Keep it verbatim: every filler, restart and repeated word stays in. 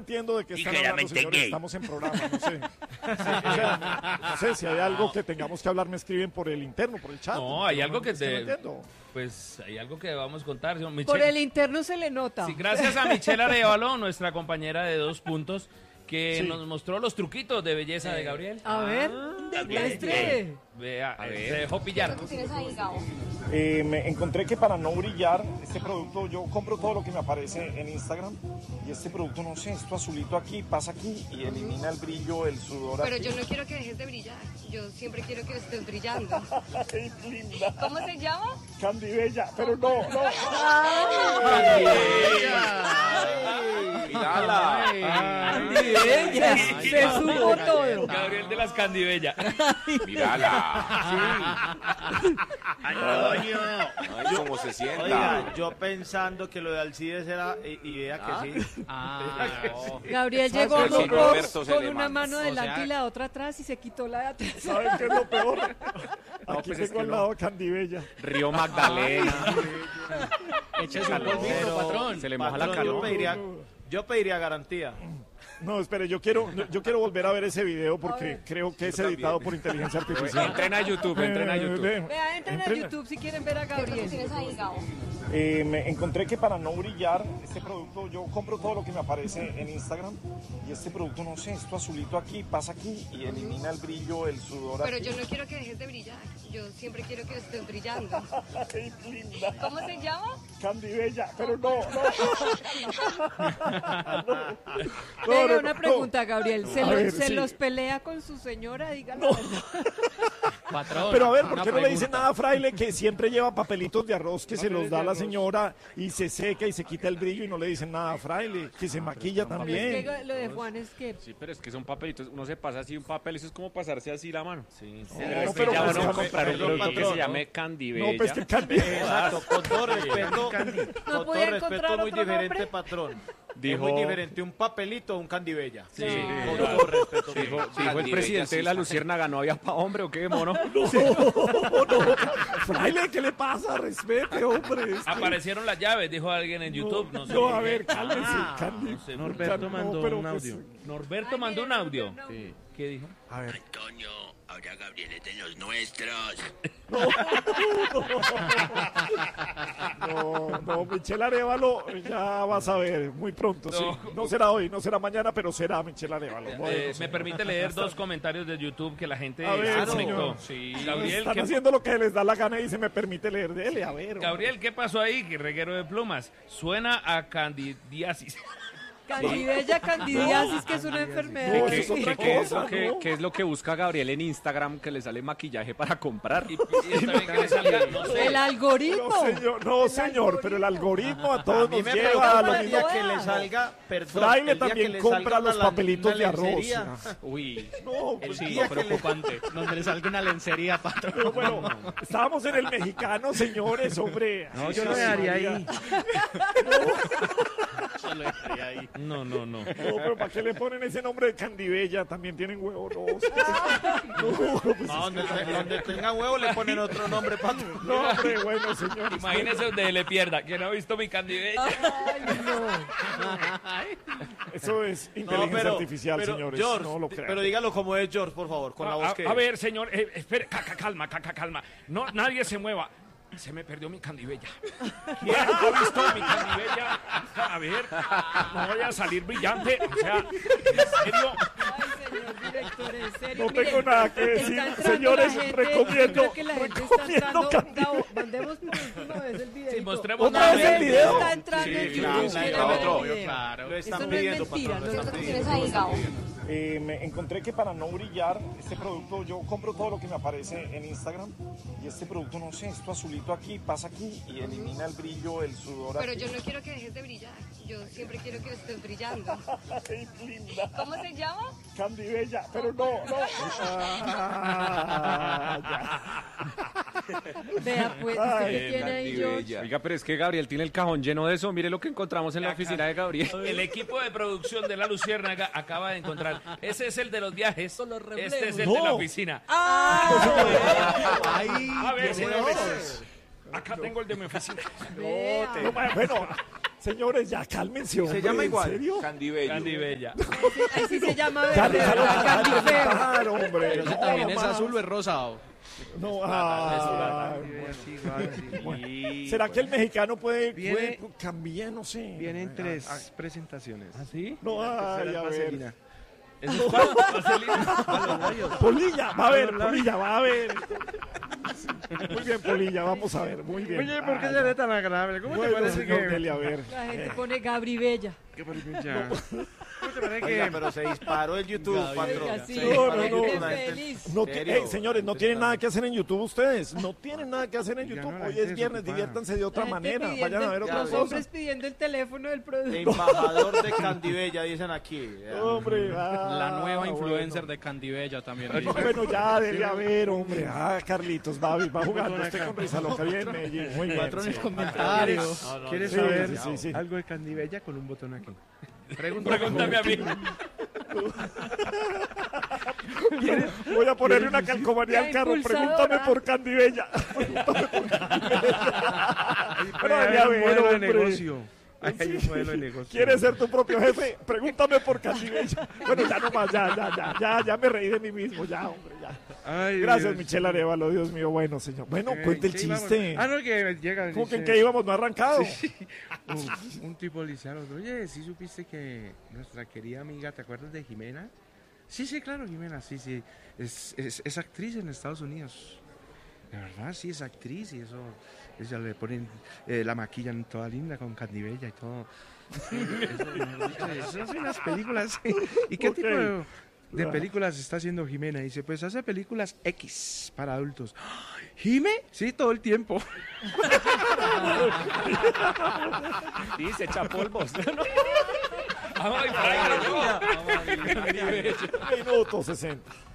entiendo de qué están Ligeramente hablando, señores. gay. Estamos en programa, no sé. Sí, o sea, no sé si hay algo que tengamos que hablar, me escriben por el interno, por el chat. No, hay algo que es no te... entiendo. Pues hay algo que vamos a contar. señor Por Michelle. el interno se le nota. Sí, gracias a Michelle Arevalo, nuestra compañera de Dos Puntos, que Sí. nos mostró los truquitos de belleza de Gabriel. A ver, demuestre. Vea, eh, se dejó pillar. ¿Tienes ahí, Gabo? Eh, me encontré que para no brillar, este producto, yo compro todo lo que me aparece en Instagram y este producto, no sé, esto azulito aquí, pasa aquí y elimina el brillo, el sudor. Pero aquí. yo no quiero que dejes de brillar. Yo siempre quiero que estés brillando. Ay, linda. ¿Cómo se llama? Candy Bella, pero no, no. Mírala. Andy Bella, se supo todo. Gabriel de las Candibella. Mírala. Antonio. Ay, cómo se sienta. Oiga, yo pensando que lo de Alcides era, y, y vea que sí. Ah, no. Gabriel ¿Sabes llegó qué? con, Sí, Roberto se con le una manda. mano O delante sea- y la otra atrás y se quitó la de atrás. ¿Sabes qué es lo peor? Aquí pues tengo es que al no. lado Candy Bella. Río Magdalena. Échese un polvito, patrón. Se le moja la Patrón, yo cara. pediría, yo pediría garantía. No, espere, yo quiero, yo quiero volver a ver ese video porque creo que es editado por inteligencia artificial. Entren a YouTube, entren a YouTube. Vea, entren a Entren. YouTube si quieren ver a Gabriel. ¿Tienes ahí, Gabo? Eh, me encontré que para no brillar, este producto, yo compro todo lo que me aparece en Instagram y este producto, no sé, esto azulito aquí, pasa aquí y elimina el brillo, el sudor. Pero aquí. yo no quiero que dejes de brillar. Yo siempre quiero que estés brillando. Ay, linda. ¿Cómo se llama? Candy Bella, pero no, no. No, Venga, no, una no. pregunta, Gabriel. ¿Se, A lo- ver, se sí. los pelea con su señora? Díganlo. Patrón. Pero a ver, ¿por una qué no le dicen pregunta. nada a Fraile que siempre lleva papelitos de arroz que se los da a la señora y se seca y se quita el brillo y no le dicen nada a Fraile? Que se maquilla Es que también. lo de Juan es que Sí, pero es que son papelitos. Uno se pasa así un papel, eso es como pasarse así la mano. Sí, sí. Pero es que pero ya pues, van a no, comprar un perdón, producto que patrón, se ¿no? llame Candy No, Bella. pues que Candy. Exacto, con todo respeto, con No todo podía respeto encontrar muy otro diferente, nombre. patrón. Dijo- Es muy diferente un papelito a un Candy Bella. Sí, Con claro. todo respeto. Dijo, dijo el Candy presidente Bella, de la sí. Luciérnaga, ¿no había pa' hombre o qué, mono? Fraile, ¿qué le pasa? Respete, hombre. Es que- Aparecieron las llaves, dijo alguien en YouTube. No, sé No, por a qué. ver, cálmese, Ah, Candy. no sé. Norberto No, mandó pero un pues, audio. Norberto mandó un audio. Sí. ¿Qué dijo? A ver. Antonio, ahora Gabriel es de los nuestros. No, no, Michelle Arevalo, ya vas a ver, muy pronto, sí. No. No será hoy, no será mañana, pero será Michelle Arevalo. Eh, Bueno, me permite leer dos comentarios de YouTube que la gente A ver, se conectó. señor. Sí, Gabriel, Están ¿qué, haciendo lo que les da la gana y se me permite leer. Dele, a ver. hombre. Gabriel, ¿qué pasó ahí? Que reguero de plumas. Suena a candidiasis. Candidella, candidiasis, que es una No, enfermedad. eso es ¿Qué, otra qué- qué es cosa, lo que, ¿no? qué es lo que busca Gabriel en Instagram que le sale maquillaje para comprar? Y, y está bien que le salga, no sé. El algoritmo. No, señor, no, señor, pero el algoritmo a todos A mí nos me lleva a preocupa lo el día mismo. que le salga, perdón, Fraile el día que también le compra salga los una lan- papelitos una de arroz. lencería. Uy, No, El pues, día que le- preocupante. Donde le salga una lencería, patrón. pero bueno, estábamos en el mexicano, señores, hombre. No, yo Ay, lo dejaría María. ahí. Yo lo dejaría ahí. No, no, no. No, pero ¿para qué le ponen ese nombre de Candibella? También tienen huevo, no. No, pues, No, donde, te- donde tenga huevo le ponen otro nombre, patrón. no, hombre, bueno, señor. Imagínese donde le pierda, que no ha visto mi candidella. Ay, no. Eso es No, inteligencia pero, artificial, pero, señores. George, no lo crean. pero dígalo como es George, por favor, con la voz A, que a ver, señor, eh, espere, ca- ca- calma, ca- ca- calma. No, nadie se mueva. Se me perdió mi candibella. ¿Quién ha visto mi candibella? A ver, no voy a salir brillante. O sea, ¿en serio? Ay, señor director, en serio. No Mire, tengo nada que está decir, entrando señores, la gente, recomiendo- yo creo que la gente está recomiendo entrando. Candy. Gabo, mandemos por última vez el video. Sí, mostremos ¿Otra vez el video? Está entrando Sí, en claro, YouTube. claro, quiero ver el otro, video. claro. lo Eso están no es pidiendo, mentira, patrón, lo no están es- pidiendo. ¿Tienes ahí, Gabo? Eh, me encontré que para no brillar, este producto, yo compro todo lo que me aparece en Instagram y este producto, no sé, esto azulito aquí, pasa aquí y elimina el brillo, el sudor. Pero aquí. yo no quiero que dejes de brillar. Yo siempre quiero que estés brillando. Ay, linda. ¿Cómo se llama? Candy Bella, pero no, no. Ah, Vea, pues, ¿usted Ay, qué tiene ahí, George? Oiga, pero es que Gabriel tiene el cajón lleno de eso. Mire lo que encontramos en la oficina de Gabriel. El equipo de producción de La Luciérnaga acaba de encontrar. Ese es el de los viajes. Este es el de la oficina. A ver, señores. Acá tengo el de mi oficina. Vea. no, bueno, Señores, ya cálmense, hombre. llama igual. ¿En serio? Candibello. Candibella. Así, así se llama Ya, verde, déjalo ¿verdad? dejar de Candifeo. inventar, hombre. Pero ese No, también es más. azul o es rosado. No, ah, ¿será que el mexicano puede, Viene- puede cambiar? No sé. Vienen tres presentaciones. ¿Así? No, ay, a ver. Vaselina. ¿Eso es cuál? Polilla, va a ver, Polilla, va a ver. Muy bien, Polilla, vamos a ver, muy bien. Oye, ¿por qué Ah, se ve tan agradable? ¿Cómo te bueno, parece señor que...? Dele, a ver. La gente pone Gabri Bella. ¿Qué parece ya? ¿Cómo te parece Oiga, que...? pero se disparó el YouTube, patrón. Oiga, sí, Se No, disparó no, el no. YouTube, gente la gente- feliz. No, ti- ¿Serio? ey, señores, no tienen nada que hacer en YouTube ustedes. No tienen nada que hacer en Ya YouTube. no, la Hoy gente es viernes, desocupada. diviértanse de otra La gente manera. pidiendo Vayan a ver el- otra Los cosa. hombres pidiendo el teléfono del producto. Embajador de Candibella, dicen aquí. Hombre, ah, La nueva influencer bueno. de Candibella también. Ah, Bueno, ya, debe haber, hombre. Ah, Carlitos, va, va jugando usted con risa loca bien, Medellín. Muy bien. Patrones sí. comentarios. ¿Quieres Sí, saber sí, sí, sí. algo de Candibella con un botón aquí? Pregúntame a mí. Voy a ponerle una calcomanía al La carro. impulsadora. Pregúntame por Candibella. Pregúntame por Candibella. Puede Pero haber debe un haber, modelo de hombre. negocio. Ahí hay un modelo de negocio. ¿Quieres ser tu propio jefe? Pregúntame por Candibella. Bueno, ya nomás, ya, ya, ya, ya, ya me reí de mí mismo, ya, hombre, ya. Ay, Gracias, Dios. Michelle Arevalo, Dios mío, bueno, señor. Bueno, Eh, cuente el ¿qué íbamos? chiste. Ah, no, que llega. ¿Cómo que en dice- qué íbamos? ¿No ha arrancado? un, un tipo le dice al otro, oye, ¿sí supiste que nuestra querida amiga, ¿te acuerdas de Jimena? Sí, sí, claro, Jimena, sí, sí. Es, es, es actriz en Estados Unidos. De verdad, sí, es actriz y eso. Ella le ponen, eh, la maquillan toda linda con Candibella y todo. Sí, eso, mejor dicho, eso son las películas. ¿Y qué Ok. tipo de, de películas está haciendo Jimena? Dice, pues hace películas X para adultos. ¿Jime? Sí, todo el tiempo. Sí, se echa polvos. Ay, por ahí, Minuto sesenta.